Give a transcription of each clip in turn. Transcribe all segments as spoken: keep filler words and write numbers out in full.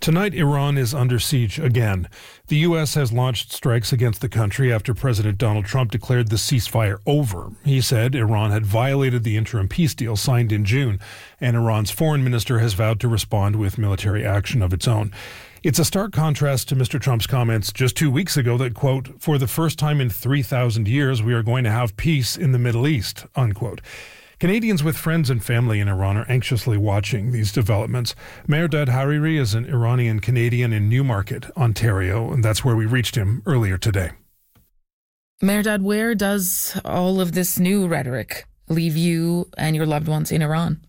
Tonight, Iran is under siege again. The U S has launched strikes against the country after President Donald Trump declared the ceasefire over. He said Iran had violated the interim peace deal signed in June, and Iran's foreign minister has vowed to respond with military action of its own. It's a stark contrast to Mister Trump's comments just two weeks ago that, quote, for the first time in three thousand years, we are going to have peace in the Middle East, unquote. Canadians with friends and family in Iran are anxiously watching these developments. Mehrdad Hariri is an Iranian Canadian in Newmarket, Ontario, and that's where we reached him earlier today. Mehrdad, where does all of this new rhetoric leave you and your loved ones in Iran?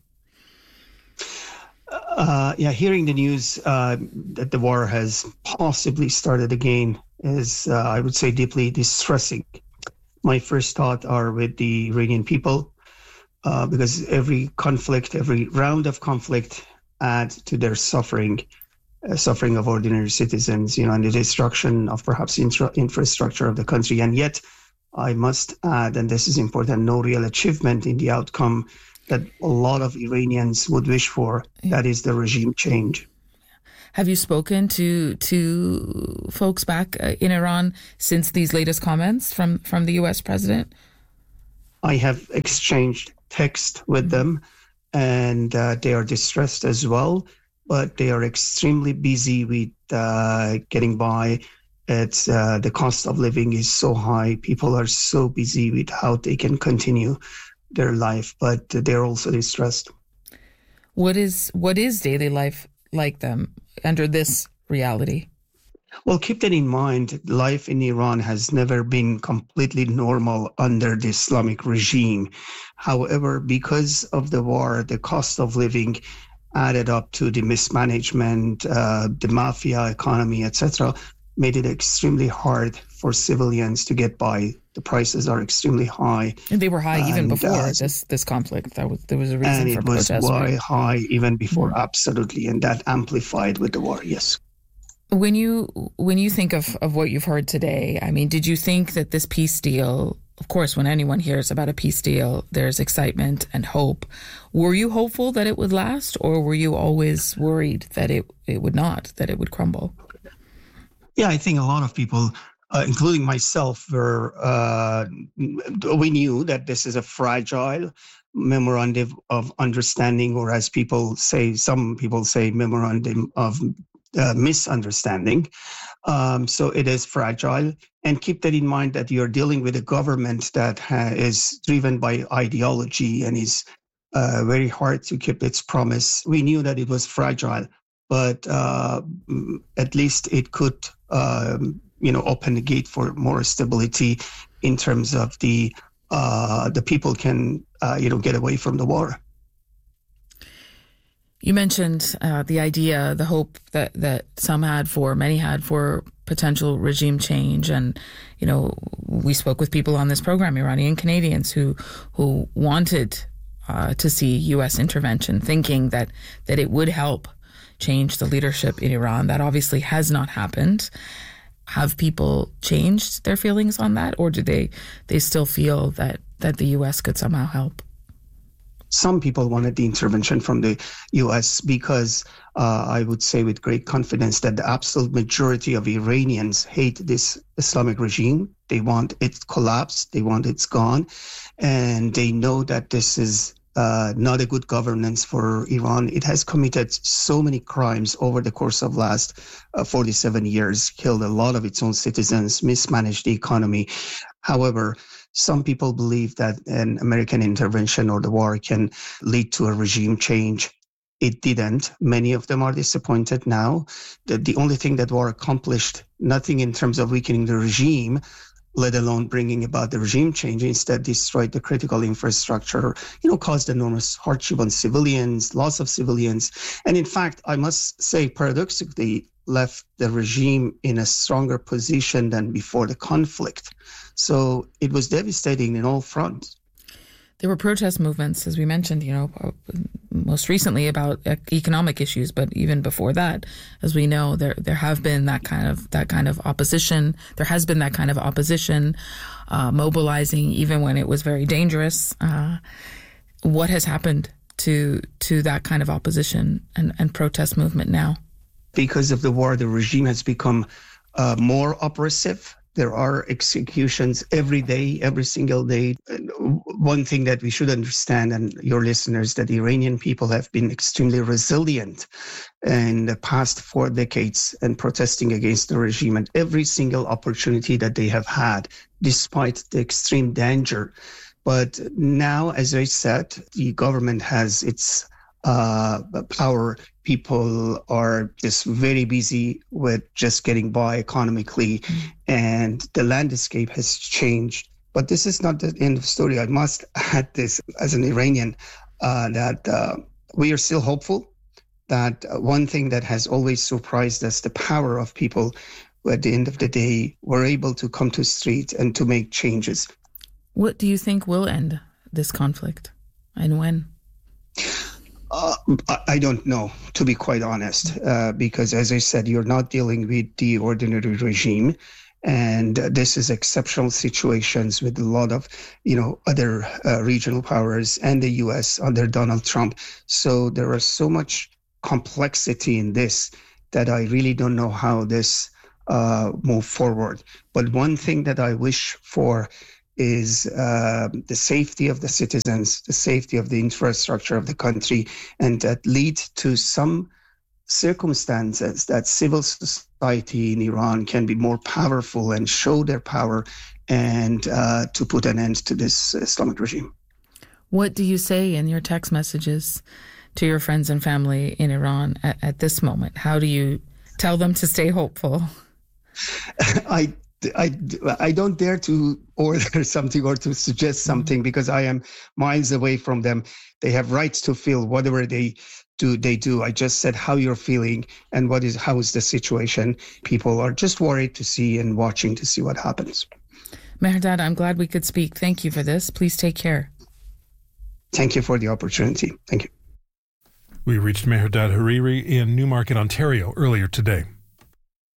Uh, yeah, hearing the news uh, that the war has possibly started again is, uh, I would say, deeply distressing. My first thoughts are with the Iranian people. Uh, because every conflict, every round of conflict adds to their suffering, uh, suffering of ordinary citizens, you know, and the destruction of perhaps infra- infrastructure of the country. And yet, I must add, and this is important, no real achievement in the outcome that a lot of Iranians would wish for. Yeah. That is the regime change. Have you spoken to to folks back uh, in Iran since these latest comments from, from the U S president? I have exchanged text with them, and uh, they are distressed as well, but they are extremely busy with uh, getting by. It's uh, the cost of living is so high. People are so busy with how they can continue their life, but they're also distressed. What is what is daily life like them under this reality? Well, keep that in mind. Life in Iran has never been completely normal under the Islamic regime. However, because of the war, the cost of living added up to the mismanagement, uh, the mafia economy, et cetera, made it extremely hard for civilians to get by. The prices are extremely high. And they were high even and, before uh, this this conflict. That was, there was a reason and for it was protest. way Right? high even before, Mm. absolutely, and that amplified with the war, yes. When you when you think of, of what you've heard today, I mean, did you think that this peace deal, of course, when anyone hears about a peace deal, there's excitement and hope. Were you hopeful that it would last, or were you always worried that it, it would not, that it would crumble? Yeah, I think a lot of people, uh, including myself, were, uh, we knew that this is a fragile memorandum of understanding, or as people say, some people say memorandum of Uh, misunderstanding. Um, so it is fragile. And keep that in mind that you're dealing with a government that ha- is driven by ideology and is uh, very hard to keep its promise. We knew that it was fragile, but uh, at least it could, um, you know, open the gate for more stability in terms of the uh, the people can, uh, you know, get away from the war. You mentioned uh, the idea, the hope that, that some had for, many had for potential regime change. And, you know, we spoke with people on this program, Iranian Canadians, who who wanted uh, to see U S intervention, thinking that, that it would help change the leadership in Iran. That obviously has not happened. Have people changed their feelings on that, or do they, they still feel that, that the U S could somehow help? Some people wanted the intervention from the U S because uh, I would say with great confidence that the absolute majority of Iranians hate this Islamic regime. They want it collapsed. They want it gone. And they know that this is uh, not a good governance for Iran. It has committed so many crimes over the course of last uh, forty-seven years, killed a lot of its own citizens, mismanaged the economy. However, some people believe that an American intervention or the war can lead to a regime change. It didn't. Many of them are disappointed now. The, the only thing that war accomplished, nothing in terms of weakening the regime, let alone bringing about the regime change, instead destroyed the critical infrastructure, you know, caused enormous hardship on civilians, loss of civilians. And in fact, I must say, paradoxically, left the regime in a stronger position than before the conflict. So it was devastating in all fronts. There were protest movements, as we mentioned, you know, most recently about economic issues, but even before that, as we know, there there have been that kind of that kind of opposition. There has been that kind of opposition, uh, mobilizing even when it was very dangerous. Uh, what has happened to to that kind of opposition and, and protest movement now? because of the war, the regime has become uh, more oppressive. There are executions every day, every single day. And one thing that we should understand, and your listeners, that the Iranian people have been extremely resilient in the past four decades and protesting against the regime, and every single opportunity that they have had, despite the extreme danger. But now, as I said, the government has its uh, power. People are just very busy with just getting by economically, mm-hmm. and the landscape has changed. But this is not the end of the story. I must add this as an Iranian, uh, that uh, we are still hopeful that one thing that has always surprised us, the power of people who at the end of the day were able to come to the street and to make changes. What do you think will end this conflict, and when? Uh, I don't know, to be quite honest, uh, because as I said, you're not dealing with the ordinary regime. And uh, this is exceptional situations with a lot of, you know, other uh, regional powers and the U S under Donald Trump. So there is so much complexity in this that I really don't know how this uh, move forward. But one thing that I wish for is uh, the safety of the citizens, the safety of the infrastructure of the country, and that lead to some circumstances that civil society in Iran can be more powerful and show their power, and uh, to put an end to this Islamic regime. What do you say in your text messages to your friends and family in Iran at, at this moment? How do you tell them to stay hopeful? I I, I don't dare to order something or to suggest something, because I am miles away from them. They have rights to feel whatever they do. They do. I just said how you're feeling and what is how is the situation. People are just worried to see and watching to see what happens. Mehrdad, I'm glad we could speak. Thank you for this. Please take care. Thank you for the opportunity. Thank you. We reached Mehrdad Hariri in Newmarket, Ontario earlier today.